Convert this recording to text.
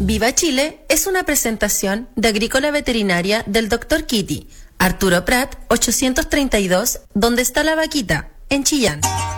Viva Chile es una presentación de Agrícola Veterinaria del Dr. Kitty, Arturo Prat, 832, ¿Dónde está la vaquita?, en Chillán.